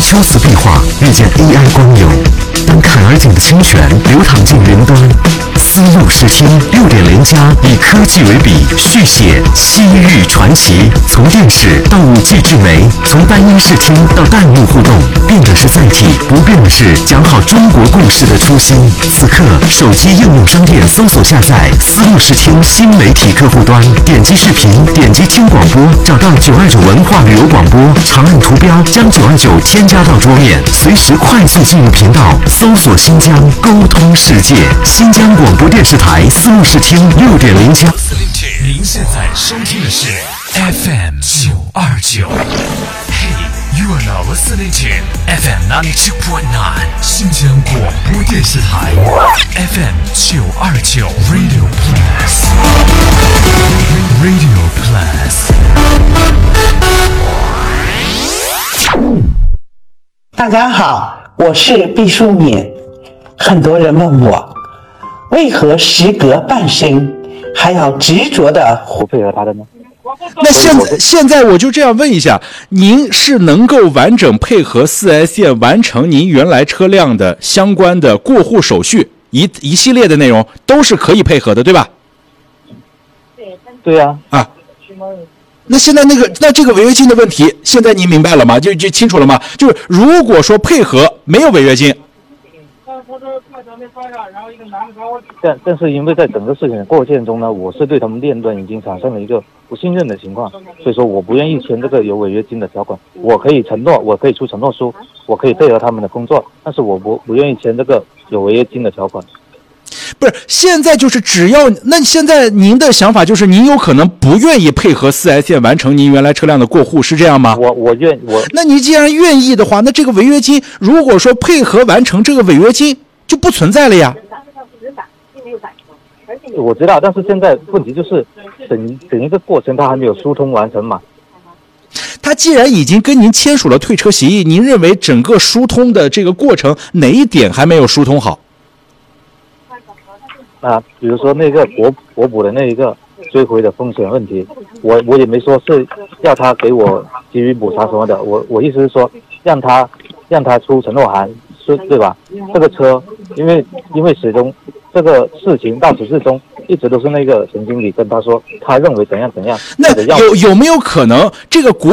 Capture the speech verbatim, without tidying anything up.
数字壁画遇见 A I 光影，当看而景的清泉流淌进云端，丝路视听六点零加以科技为笔，续写西域传奇。从电视到五 G 智媒，从单音视听到弹幕互动，变的是载体，不变的是讲好中国故事的初心。此刻，手机应用商店搜索下载丝路视听新媒体客户端，点击视频，点击听广播，找到九二九文化旅游广播，长按图标将九二九添加到桌面，随时快速进入频道，搜索新疆，沟通世界。新疆广播电视台丝路视听六点零加。 您现在收听的是 F M 九二九。Hey, you are now listening to F M ninety-two point nine 新疆广播电视台 F M 九二九 Radio Plus Radio Plus。 大家好，我是毕淑敏。很多人问我，为何时隔半生还要执着的不配合他的呢？ 那现在现在我就这样问一下，您是能够完整配合 四 S 店完成您原来车辆的相关的过户手续，一一系列的内容都是可以配合的，对吧？ 对呀。 啊。那现在那个那这个违约金的问题，现在您明白了吗？就就清楚了吗？就是如果说配合没有违约金。 但但是因为在整个事情的过程中呢，我是对他们链端已经产生了一个不信任的情况，所以说我不愿意签这个有违约金的条款。我可以承诺，我可以出承诺书，我可以配合他们的工作，但是我不不愿意签这个有违约金的条款。 不是，现在就是只要那现在您的想法就是您有可能不愿意配合 四 S 店完成您原来车辆的过户，是这样吗？ 我我愿我。 那你既然愿意的话，那这个违约金如果说配合完成这个违约金就不存在了呀。 我知道，但是现在问题就是整整一个过程它还没有疏通完成嘛。 他既然已经跟您签署了退车协议，您认为整个疏通的这个过程哪一点还没有疏通好？ 啊，比如说那个国国补的那一个追回的风险问题，我我也没说是要他给我给予补偿什么的，我我意思是说让他让他出承诺函，是对吧？这个车因为因为始终这个事情到始至终一直都是那个陈经理跟他说他认为怎样怎样。 那有有没有可能这个国